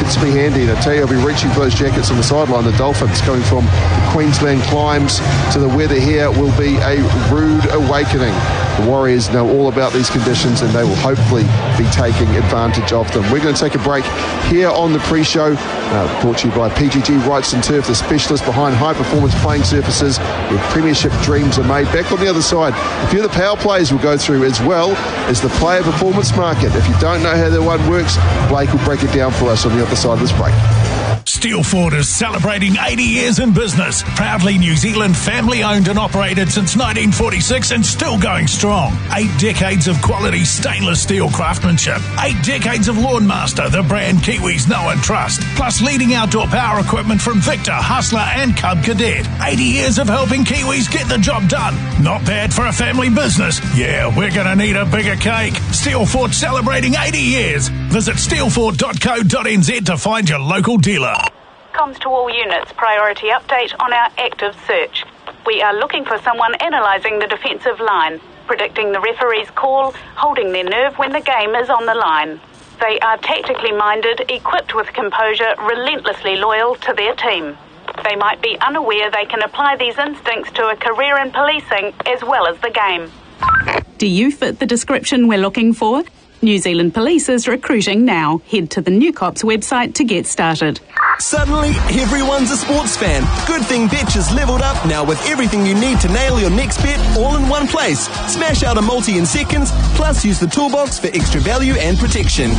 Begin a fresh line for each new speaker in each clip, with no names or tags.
jackets to be handy. And I tell you, I'll be reaching for those jackets on the sideline. The Dolphins, going from the Queensland climbs to the weather here, will be a rude awakening. The Warriors know all about these conditions, and they will hopefully be taking advantage of them. We're going to take a break here on the pre-show, brought to you by PGG Wrightson Turf, the specialist behind high-performance playing surfaces where premiership dreams are made. Back on the other side, a few of the power plays will go through, as well as the player performance market. If you don't know how that one works, Blake will break it down for us on the other side of this break.
Steelfort is celebrating 80 years in business. Proudly New Zealand family owned and operated since 1946 and still going strong. 8 decades of quality stainless steel craftsmanship. 8 decades of Lawnmaster, the brand Kiwis know and trust. Plus leading outdoor power equipment from Victor, Hustler and Cub Cadet. 80 years of helping Kiwis get the job done. Not bad for a family business. Yeah, we're going to need a bigger cake. Steelfort celebrating 80 years. Visit steelfort.co.nz to find your local dealer.
Comms to all units, priority update on our active search. We are looking for someone analysing the defensive line, predicting the referee's call, holding their nerve when the game is on the line. They are tactically minded, equipped with composure, relentlessly loyal to their team. They might be unaware they can apply these instincts to a career in policing as well as the game.
Do you fit the description we're looking for? New Zealand Police is recruiting now. Head to the New Cops website to get started.
Suddenly, everyone's a sports fan. Good thing Betch has leveled up now with everything you need to nail your next bet all in one place. Smash out a multi in seconds, plus use the toolbox for extra value and protection.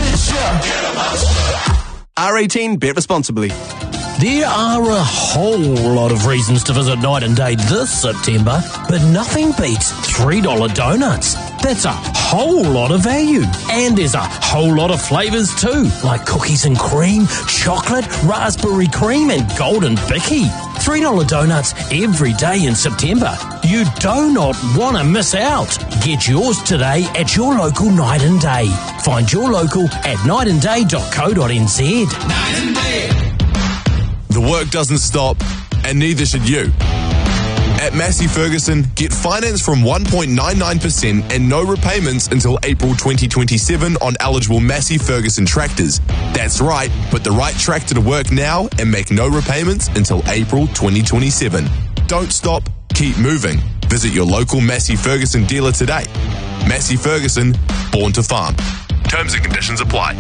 R18, bet responsibly.
There are a whole lot of reasons to visit Night and Day this September, but nothing beats $3 donuts. That's a whole lot of value. And there's a whole lot of flavours too, like cookies and cream, chocolate, raspberry cream and golden bicky. $3 donuts every day in September. You do not want to miss out. Get yours today at your local Night and Day. Find your local at nightandday.co.nz.
Night and Day. The work doesn't stop, and neither should you. At Massey Ferguson, get finance from 1.99% and no repayments until April 2027 on eligible Massey Ferguson tractors. That's right, put the right tractor to work now and make no repayments until April 2027. Don't stop, keep moving. Visit your local Massey Ferguson dealer today. Massey Ferguson, born to farm. Terms and conditions apply.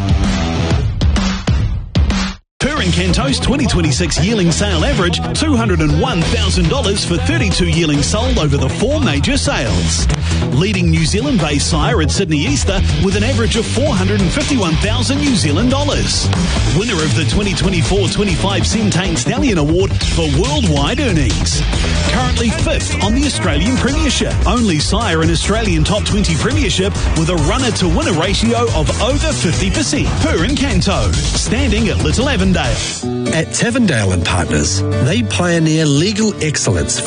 Purin Canto's 2026 yearling sale average $201,000 for 32 yearlings sold over the 4 major sales. Leading New Zealand-based sire at Sydney Easter with an average of $451,000 New Zealand dollars. Winner of the 2024-25 Centane Stallion Award for worldwide earnings. Currently 5th on the Australian Premiership. Only sire in Australian Top 20 Premiership with a runner-to-winner ratio of over 50%. Purin Canto, standing at Little Avondale.
At Tavendale and Partners, they pioneer legal excellence